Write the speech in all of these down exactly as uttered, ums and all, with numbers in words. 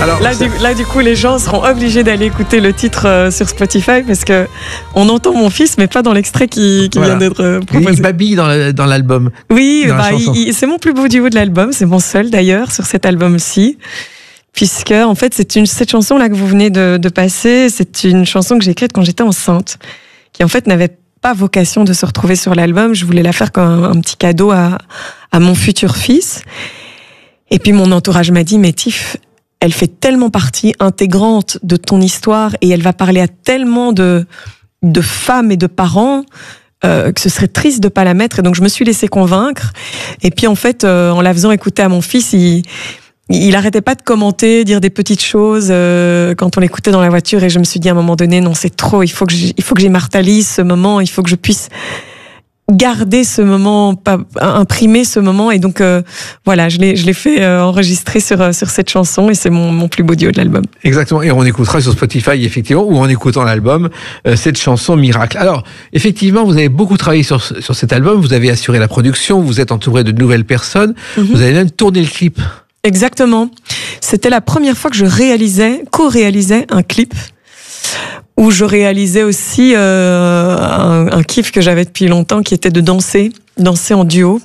Alors, là, du, là, du coup, les gens seront obligés d'aller écouter le titre euh, sur Spotify parce que on entend mon fils, mais pas dans l'extrait qui, qui voilà. vient d'être euh, proposé. Il babille dans, le, dans l'album. Oui, dans bah, il, il, c'est mon plus beau duo de l'album. C'est mon seul d'ailleurs sur cet album-ci. Puisque, en fait, c'est une, cette chanson-là que vous venez de, de passer, c'est une chanson que j'ai écrite quand j'étais enceinte, qui en fait n'avait pas vocation de se retrouver sur l'album. Je voulais la faire comme un, un petit cadeau à, à mon futur fils. Et puis mon entourage m'a dit, mais Tiff, elle fait tellement partie intégrante de ton histoire et elle va parler à tellement de, de femmes et de parents euh, que ce serait triste de pas la mettre. Et donc je me suis laissée convaincre. Et puis en fait, euh, en la faisant écouter à mon fils, il... Il arrêtait pas de commenter, dire des petites choses euh, quand on l'écoutait dans la voiture, et je me suis dit à un moment donné, non, c'est trop, il faut que il faut que j'immortalise ce moment, il faut que je puisse garder ce moment, pas, imprimer ce moment, et donc euh, voilà, je l'ai je l'ai fait euh, enregistrer sur sur cette chanson, et c'est mon mon plus beau duo de l'album. Exactement, et on écoutera sur Spotify effectivement, ou en écoutant l'album, euh, cette chanson Miracle. Alors effectivement, vous avez beaucoup travaillé sur sur cet album, vous avez assuré la production, vous êtes entouré de nouvelles personnes, mm-hmm. vous avez même tourné le clip. Exactement. C'était la première fois que je réalisais, co-réalisais un clip où je réalisais aussi euh, un, un kiff que j'avais depuis longtemps, qui était de danser, danser en duo.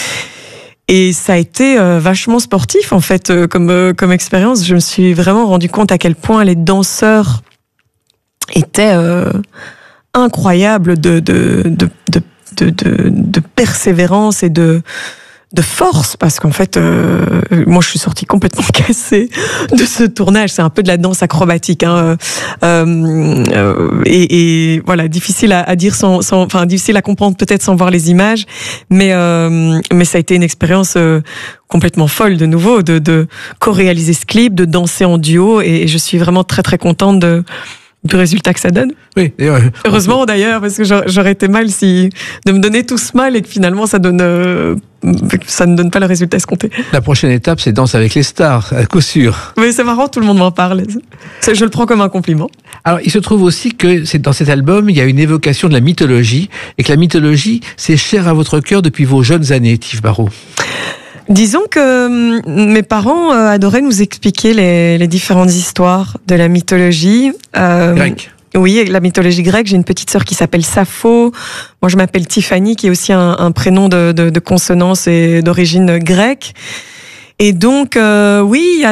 Et ça a été euh, vachement sportif en fait euh, comme euh, comme expérience. Je me suis vraiment rendu compte à quel point les danseurs étaient euh, incroyables de de de de de, de, de persévérance et de de force, parce qu'en fait, euh, moi, je suis sortie complètement cassée de ce tournage. C'est un peu de la danse acrobatique, hein, euh, euh, et, et voilà, difficile à, à dire sans, sans, enfin, difficile à comprendre peut-être sans voir les images, mais euh, mais ça a été une expérience euh, complètement folle de nouveau, de, de co-réaliser ce clip, de danser en duo, et, et je suis vraiment très très contente de du résultat que ça donne. Oui, d'ailleurs. Heureusement d'ailleurs, parce que j'aurais été mal si de me donner tout ce mal et que finalement ça donne, euh, ça ne donne pas le résultat escompté. La prochaine étape, c'est Danse avec les stars, à coup sûr. Oui, c'est marrant, tout le monde m'en parle. Je le prends comme un compliment. Alors, il se trouve aussi que c'est dans cet album, il y a une évocation de la mythologie, et que la mythologie, c'est cher à votre cœur depuis vos jeunes années, Tiff Barrault. Disons que mes parents adoraient nous expliquer les, les différentes histoires de la mythologie. Euh, Grecque. Oui, la mythologie grecque. J'ai une petite sœur qui s'appelle Sappho. Moi, je m'appelle Tiffany, qui est aussi un, un prénom de, de, de consonance et d'origine grecque. Et donc, euh, oui, il y a